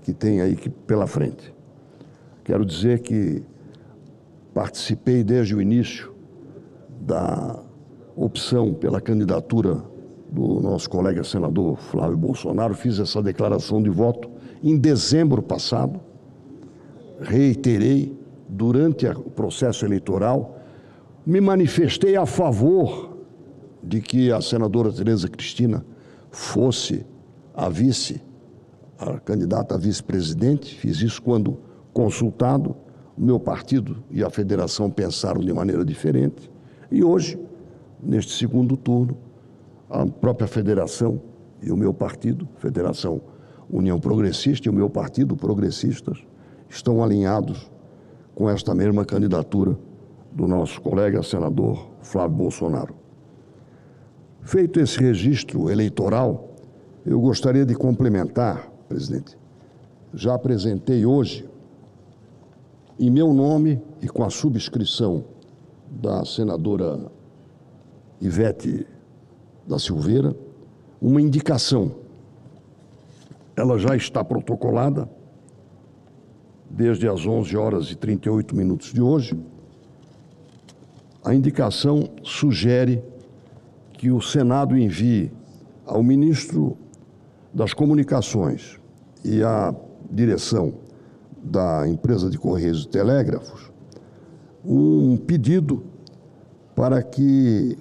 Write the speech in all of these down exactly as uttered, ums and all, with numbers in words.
que tem aí que, pela frente. Quero dizer que participei desde o início da opção pela candidatura do nosso colega senador Flávio Bolsonaro, fiz essa declaração de voto em dezembro passado, reiterei durante o processo eleitoral, me manifestei a favor de que a senadora Tereza Cristina fosse a vice, a candidata a vice-presidente, fiz isso quando consultado, o meu partido e a federação pensaram de maneira diferente, e hoje, neste segundo turno, a própria federação e o meu partido, Federação União Progressista e o meu partido, Progressistas, estão alinhados com esta mesma candidatura do nosso colega senador Flávio Bolsonaro. Feito esse registro eleitoral, eu gostaria de complementar, presidente, já apresentei hoje, em meu nome e com a subscrição da senadora Ivete da Silveira, uma indicação. Ela já está protocolada desde as onze horas e trinta e oito minutos de hoje. A indicação sugere que o Senado envie ao ministro das Comunicações e à direção da empresa de Correios e Telégrafos um pedido para que,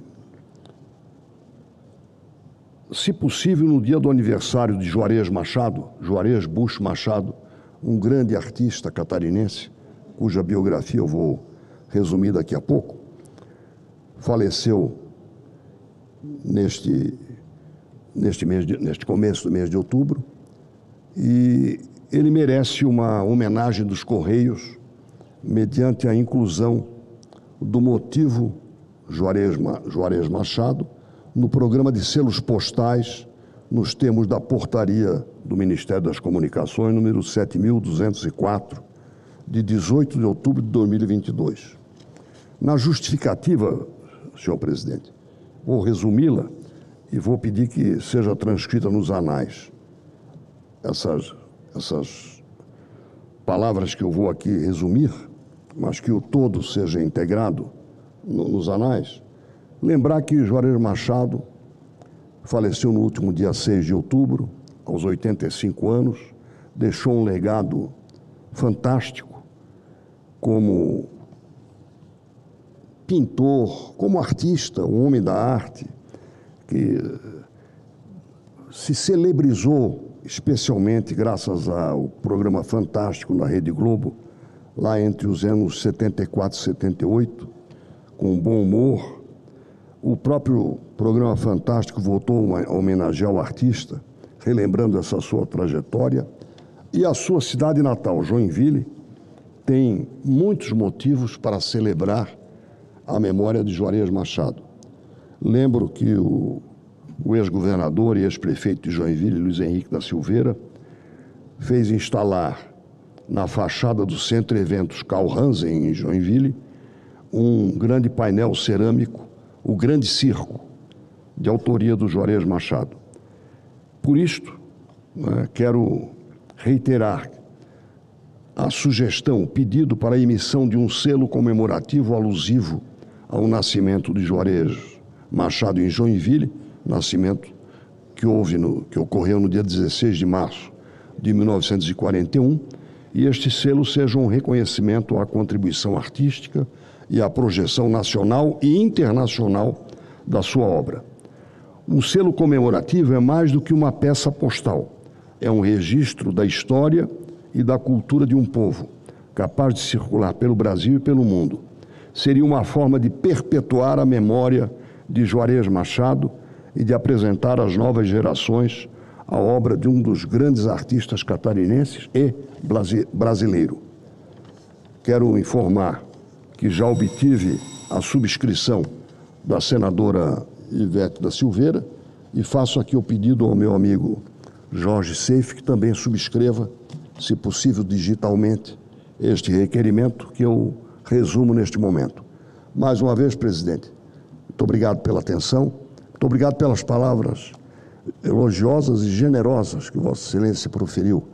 se possível, no dia do aniversário de Juarez Machado, Juarez Bush Machado, um grande artista catarinense, cuja biografia eu vou resumir daqui a pouco, faleceu neste, neste, mês de, neste começo do mês de outubro, e ele merece uma homenagem dos Correios mediante a inclusão do motivo Juarez, Juarez Machado no programa de selos postais nos termos da portaria do Ministério das Comunicações, número sete mil duzentos e quatro, de dezoito de outubro de dois mil e vinte e dois. Na justificativa, senhor presidente, vou resumi-la e vou pedir que seja transcrita nos anais essas, essas palavras que eu vou aqui resumir, mas que o todo seja integrado no, nos anais. Lembrar que Juarez Machado faleceu no último dia seis de outubro, aos oitenta e cinco anos, deixou um legado fantástico como pintor, como artista, um homem da arte, que se celebrizou especialmente graças ao programa fantástico na Rede Globo, lá entre os anos setenta e quatro e setenta e oito, com bom humor. O próprio programa fantástico voltou a homenagear o artista, relembrando essa sua trajetória. E a sua cidade natal, Joinville, tem muitos motivos para celebrar a memória de Juarez Machado. Lembro que o, o ex-governador e ex-prefeito de Joinville, Luiz Henrique da Silveira, fez instalar na fachada do Centro Eventos Carl Hansen, em Joinville, um grande painel cerâmico, o Grande Circo, de autoria do Juarez Machado. Por isto, né, quero reiterar a sugestão, o pedido para a emissão de um selo comemorativo alusivo ao nascimento de Juarez Machado em Joinville, nascimento que, houve no, que ocorreu no dia dezesseis de março de mil novecentos e quarenta e um, e este selo seja um reconhecimento à contribuição artística e à projeção nacional e internacional da sua obra. Um selo comemorativo é mais do que uma peça postal, é um registro da história e da cultura de um povo, capaz de circular pelo Brasil e pelo mundo. Seria uma forma de perpetuar a memória de Juarez Machado e de apresentar às novas gerações a obra de um dos grandes artistas catarinenses e brasileiro. Quero informar que já obtive a subscrição da senadora Ivete da Silveira e faço aqui o pedido ao meu amigo Jorge Seife que também subscreva, se possível digitalmente, este requerimento que eu resumo neste momento. Mais uma vez, presidente, muito obrigado pela atenção, muito obrigado pelas palavras elogiosas e generosas que Vossa Excelência proferiu